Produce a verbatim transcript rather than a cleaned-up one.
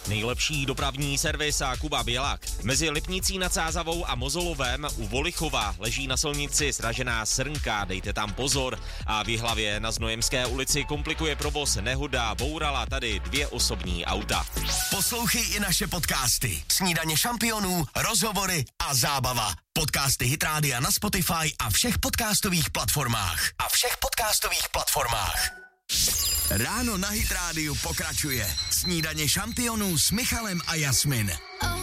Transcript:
Nejlepší dopravní servis a Kuba Bělák. Mezi Lipnicí nad Sázavou a Mozolovem u Volichova leží na silnici sražená srnka, dejte tam pozor. A v Jihlavě na Znojemské ulici komplikuje provoz nehoda, bourala tady dvě osobní auta. Poslouchej i naše podcasty. Snídaně šampionů, rozhovory a zábava. Podcasty Hit Rádia na Spotify a všech podcastových platformách. A všech podcastových platformách. Ráno na Hit Rádiu pokračuje. Snídaně šampionů s Michalem a Jasmin.